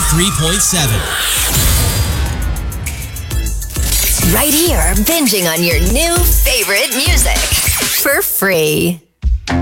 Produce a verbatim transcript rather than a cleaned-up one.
three point seven. Right here, binging on your new favorite music for free.